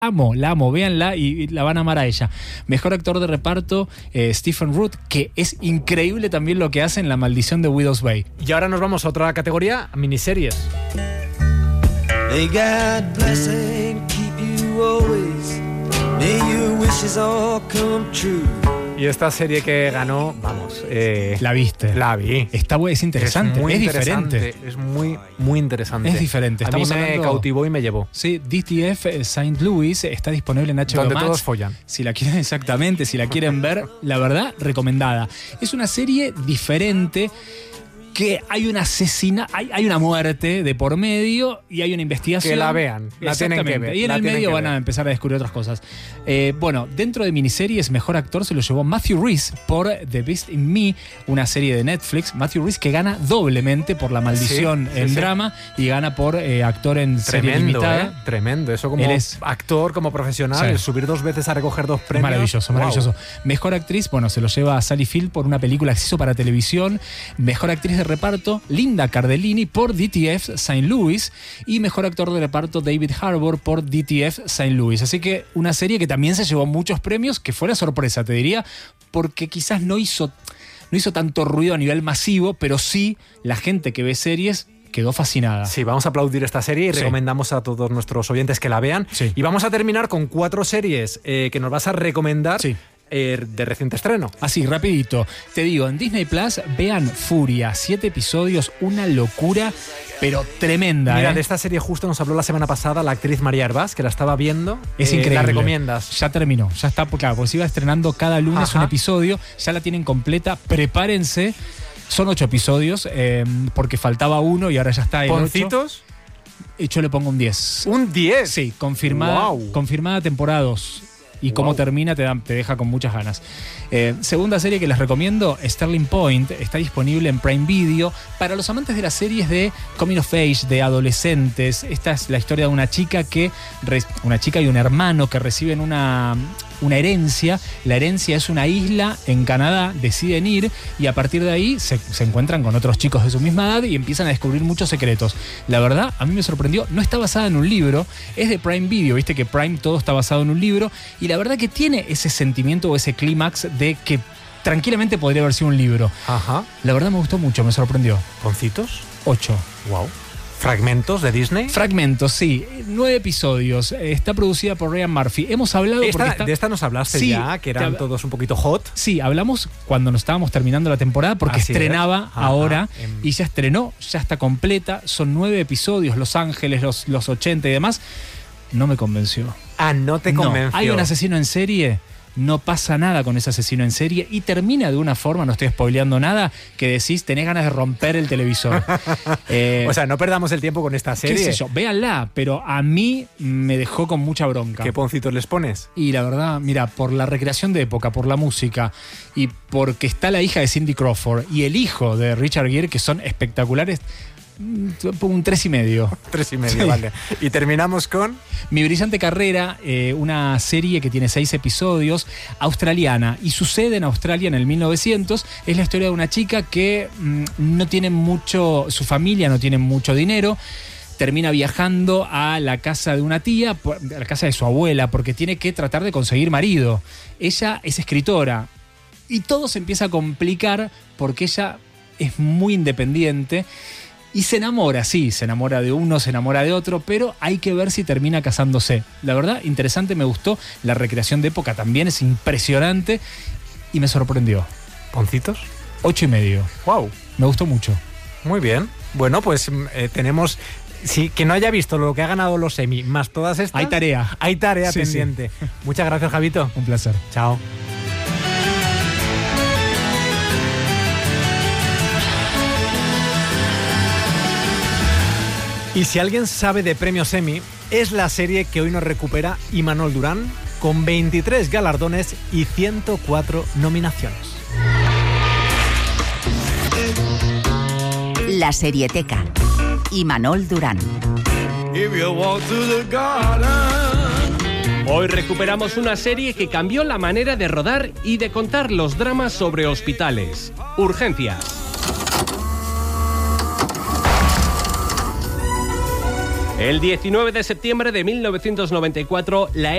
la amo, véanla y la van a amar a ella. Mejor actor de reparto, Stephen Root, que es increíble también lo que hace en La maldición de Widow's Bay. Y ahora nos vamos a otra categoría, miniseries. May God bless and keep you always. May your wishes all come true. Y esta serie que ganó, vamos... ¿La viste? La vi. Es interesante, es diferente. Es muy, muy interesante. Es diferente. A mí me cautivó y me llevó. Sí, DTF St. Louis está disponible en HBO Donde Max. todos follan. Si la quieren, exactamente, si la quieren ver, la verdad, recomendada. Es una serie diferente, que hay una hay una muerte de por medio y hay una investigación. Que la vean, la tienen que ver. Y en el medio van a empezar a descubrir otras cosas. Bueno, dentro de miniseries, mejor actor se lo llevó Matthew Rhys por The Beast in Me, una serie de Netflix. Matthew Rhys que gana doblemente por La maldición en drama y gana por actor en serie limitada. Tremendo, eso como actor, como profesional, el subir 2 veces a recoger 2 premios. Maravilloso, maravilloso. Mejor actriz, bueno, se lo lleva a Sally Field por una película que se hizo para televisión. Mejor actriz de reparto, Linda Cardellini por DTF St. Louis, y mejor actor de reparto, David Harbour por DTF St. Louis. Así que una serie que también se llevó muchos premios, que fue una sorpresa, te diría, porque quizás no hizo tanto ruido a nivel masivo, pero sí la gente que ve series quedó fascinada. Sí, vamos a aplaudir esta serie y recomendamos a todos nuestros oyentes que la vean. Sí. Y vamos a terminar con 4 series que nos vas a recomendar. Sí. De reciente estreno. Así, rapidito. Te digo, en Disney Plus, vean Furia. 7 episodios, una locura, pero tremenda. Mira, de esta serie justo nos habló la semana pasada la actriz María Hervás, que la estaba viendo. Es increíble. ¿La recomiendas? Ya terminó, ya está, claro, pues se iba estrenando cada lunes un episodio, ya la tienen completa, prepárense. Son 8 episodios, porque faltaba uno y ahora ya está el 8. ¿Poncitos? Yo le pongo un 10. ¿Un 10? Sí, confirmada temporada 2. Y cómo termina te deja con muchas ganas. Segunda serie que les recomiendo, Sterling Point, está disponible en Prime Video. Para los amantes de las series de coming of age, de adolescentes, esta es la historia de una chica y un hermano que reciben una herencia. La herencia es una isla en Canadá, deciden ir y a partir de ahí se encuentran con otros chicos de su misma edad y empiezan a descubrir muchos secretos. La verdad, a mí me sorprendió, no está basada en un libro, es de Prime Video, viste que Prime todo está basado en un libro, y la verdad que tiene ese sentimiento o ese clímax de que tranquilamente podría haber sido un libro. Ajá. La verdad me gustó mucho, me sorprendió. ¿Poncitos? 8. Wow. ¿Fragmentos de Disney? Fragmentos, sí. 9 episodios. Está producida por Ryan Murphy. Hemos hablado... De esta nos hablaste ya, que eran todos un poquito hot. Sí, hablamos cuando nos estábamos terminando la temporada porque estrenaba ahora y ya estrenó, ya está completa. Son 9 episodios, Los Ángeles, los 80 y demás. No me convenció. Ah, no te convenció. Hay un asesino en serie... No pasa nada con ese asesino en serie y termina de una forma, no estoy spoileando nada, que decís, tenés ganas de romper el televisor. O sea, no perdamos el tiempo con esta serie. ¿Qué sé yo? Véanla, pero a mí me dejó con mucha bronca. ¿Qué poncitos les pones? Y la verdad, mira, por la recreación de época, por la música y porque está la hija de Cindy Crawford y el hijo de Richard Gere, que son espectaculares, un 3,5. 3,5, sí. Vale. Y terminamos con... Mi brillante carrera, una serie que tiene 6 episodios, australiana, y sucede en Australia en el 1900. Es la historia de una chica que no tiene mucho, su familia no tiene mucho dinero. Termina viajando a la casa de una tía, a la casa de su abuela, porque tiene que tratar de conseguir marido. Ella es escritora y todo se empieza a complicar porque ella es muy independiente. Y se enamora, sí, se enamora de uno, se enamora de otro, pero hay que ver si termina casándose. La verdad, interesante, me gustó. La recreación de época también es impresionante y me sorprendió. ¿Poncitos? 8,5. Wow. Me gustó mucho. Muy bien. Bueno, pues tenemos... Sí, que no haya visto lo que ha ganado los Emmy, más todas estas... Hay tarea. Hay tarea pendiente. Sí. Muchas gracias, Javito. Un placer. Chao. Y si alguien sabe de premios Emmy, es la serie que hoy nos recupera Imanol Durán, con 23 galardones y 104 nominaciones. La Serieteca. Imanol Durán. Hoy recuperamos una serie que cambió la manera de rodar y de contar los dramas sobre hospitales. Urgencias. El 19 de septiembre de 1994, la